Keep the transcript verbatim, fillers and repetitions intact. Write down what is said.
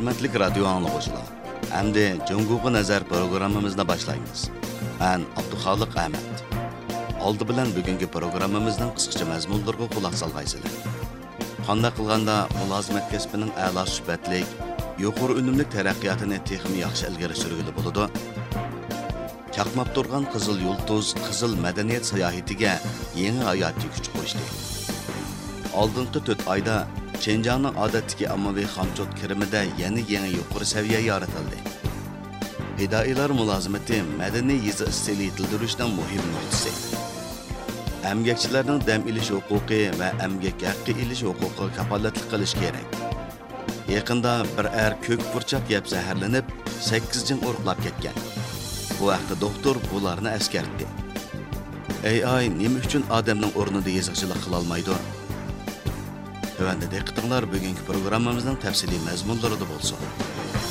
Hürmetlik radyo anlıqçılar. Endi Cunguğu Nazar programımızda başlayımız. Ben Abduxaliq Ahmet. Oldi bilan bugungi programmamizning qisqacha mazmunlariga quloq solgaysizlar. Qanday qilganda mulozimat kasbining a'lo sifatli, yuqori unumli taraqqiyotini texnik yaxshi ilgari surgili bo'ladi. Chaqnab turgan qizil yulduz qizil madaniyat sayohatiga yangi hayot kuch qo'shdi. Oldingi to'rt oyda Chenjiangning odatdagi ommaviy xomchot kirimida yana yangi yuqori saviya yaratildi. Fidoilar mulozimati madaniy yezi istili yetildirishning muhim nuqtasi. Emgekçilerning dam ilish huquqi va emgak haqqi ilish huquqi kafolatlik qilish kerak. Yaqinda bir er ko'k burchaq yeb zaharlanib, sakkiz jin urqlab ketgan. Bu vaqtda doktor bularni eskartdi. Ey ay, nima uchun odamning o'rnida yeziqchilik qila olmaydi? Tövəndə diqqətinizlər bugünkü proqramımızın təfsili məzmunlarında bolsun.